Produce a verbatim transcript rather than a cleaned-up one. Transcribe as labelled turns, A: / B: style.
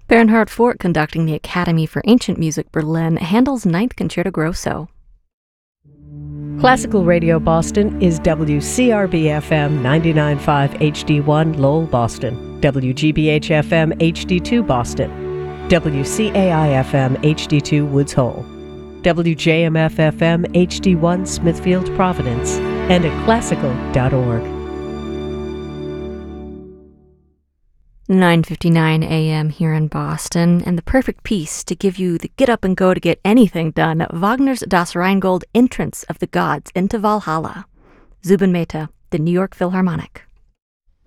A: Bernhard Fort, conducting the Academy for Ancient Music Berlin, handles Ninth Concerto Grosso.
B: Classical Radio Boston is W C R B F M ninety-nine point five H D one Lowell, Boston, W G B H F M H D two Boston, W C A I F M H D two Woods Hole, W J M F F M H D one Smithfield, Providence, and at classical dot org.
A: nine fifty-nine a.m. here in Boston, and the perfect piece to give you the get up and go to get anything done, Wagner's Das Rheingold entrance of the gods into Valhalla. Zubin Mehta, the New York Philharmonic.